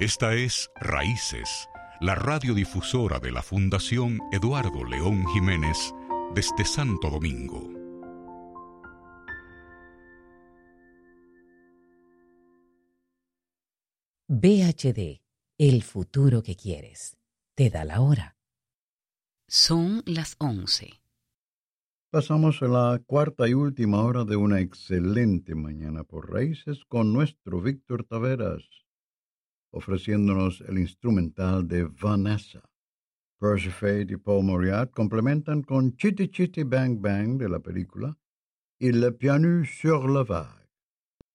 Esta es Raíces, la radiodifusora de la Fundación Eduardo León Jiménez desde Santo Domingo. VHD, el futuro que quieres. Te da la hora. Son las 11. Pasamos a la cuarta y última hora de una excelente mañana por Raíces con nuestro Víctor Taveras, ofreciéndonos el instrumental de Vanessa. Percy Faith y Paul Moriarty complementan con Chitty Chitty Bang Bang de la película y Le Piano sur la Vague.